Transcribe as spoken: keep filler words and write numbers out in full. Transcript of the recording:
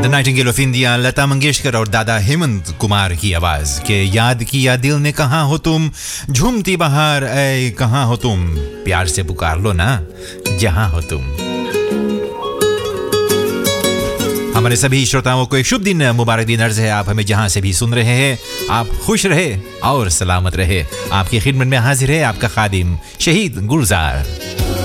The Nightingale of India Lata Mangeshkar और दादा हेमंत कुमार की आवाज के याद किया दिल ने कहाँ हो तुम, झूमती बहार ऐ कहाँ हो तुम, प्यार से पुकार लो ना जहां हो तुम। हमारे सभी श्रोताओं को एक शुभ दिन मुबारक दिन अर्ज है। आप हमें जहां से भी सुन रहे हैं, आप खुश रहे और सलामत रहे। आपकी खिदमत में हाजिर है आपका खादिम शहीद गुलजार।